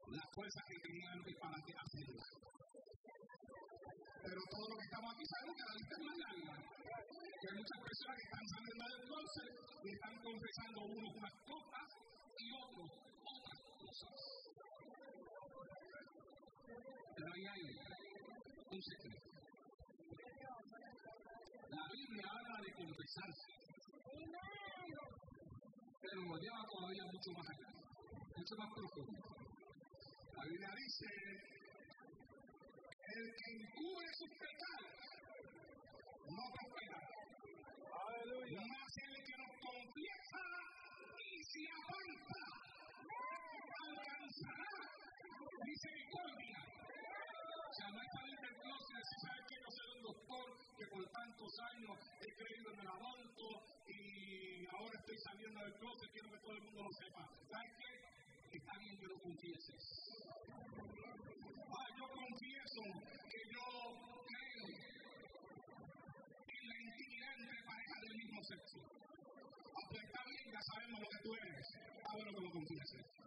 las fuerzas que tenían para hacerla. Pero todos los que estamos aquí sabemos que la lista es más larga. Que hay muchas personas que están saliendo del closet y están confesando unos unas cosas y otros otras cosas. Pero ahí hay un secreto. La Biblia habla de confesarse, pero lo lleva todavía mucho más allá, mucho más profundo. La Biblia dice: el que encubre sus pecados no prosperará. Aleluya. Más el que nos confiesa y se aparta alcanzará misericordia. O sea, no es salir del closet, si sabes que yo soy un doctor que por tantos años he creído en el aborto y ahora estoy saliendo del closet, quiero que todo el mundo lo sepa. ¿Sabes qué? Está bien que lo confieses. Yo confieso que yo creo en la intimidad entre parejas del mismo sexo. Pues está bien, ya sabemos lo que tú eres. Bueno que lo confieses.